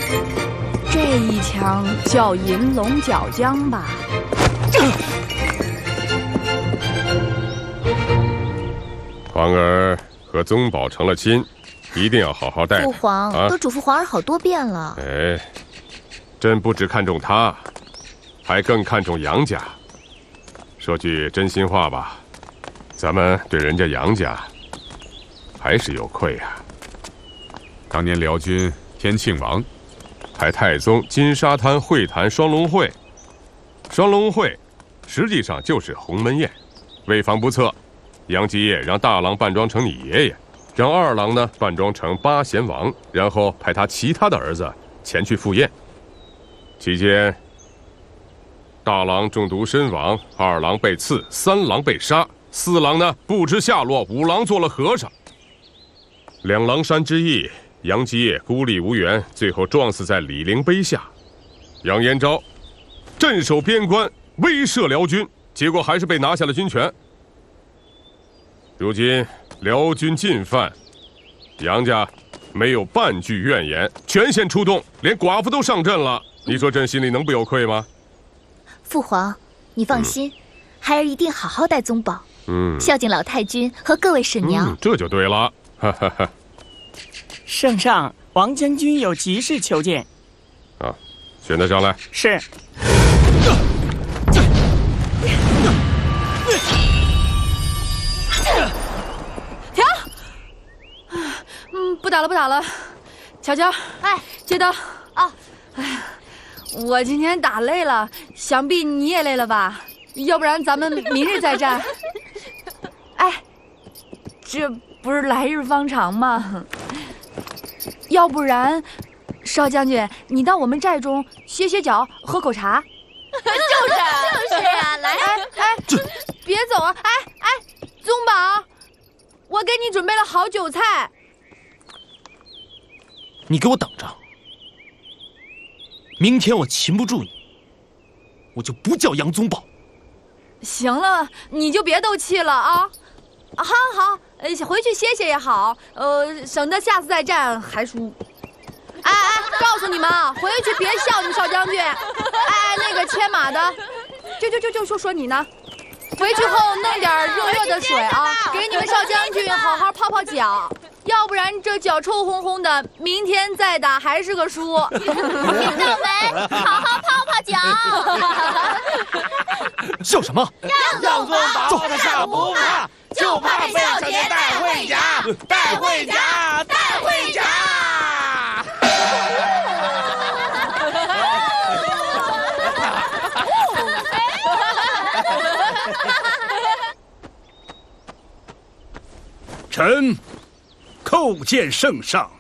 这一枪叫银龙角浆吧。 皇儿和宗保成了亲，一定要好好待。 父皇都嘱咐皇儿好多遍了。 哎，朕不只看重他，还更看重杨家。说句真心话吧，咱们对人家杨家还是有愧啊。 当年辽军天庆王派太宗金沙滩会谈双龙会，双龙会实际上就是鸿门宴。为防不测，杨继业让大郎扮装成你爷爷，让二郎呢扮装成八贤王，然后派他其他的儿子前去赴宴。期间，大郎中毒身亡，二郎被刺，三郎被杀，四郎呢不知下落，五郎做了和尚。两郎山之役，杨继业孤立无援，最后撞死在李陵碑下。杨延昭镇守边关，威慑辽军，结果还是被拿下了军权。如今辽军进犯，杨家没有半句怨言，全线出动，连寡妇都上阵了。你说朕心里能不有愧吗？ 父皇，你放心，孩儿一定好好待宗保，孝敬老太君和各位婶娘。 这就对了。哈哈哈。 圣上，王将军有急事求见。 啊，选他上来。 是。 停！不打了，不打了。乔乔， 哎， 接刀。 哦。 哎呀，我今天打累了，想必你也累了吧？要不然咱们明日再战。哎，这不是来日方长吗？要不然，少将军，你到我们寨中歇歇脚，喝口茶。 就是啊，来， 别走啊！宗保，我给你准备了好酒菜。 你给我等着，明天我擒不住你，我就不叫杨宗保。 行了，你就别斗气了啊！好，回去歇歇也好，省得下次再战还输。告诉你们啊，回去别笑你少将军。那个牵马的，就说你呢。回去后弄点热的水啊，给你们少将军好好泡泡脚，要不然这脚臭烘烘的，明天再打还是个输。 听到没？好好泡泡脚。 笑什么？ 让宗保他上不怕，就怕被小姐带回家，带回家，带回家。 臣叩见圣上。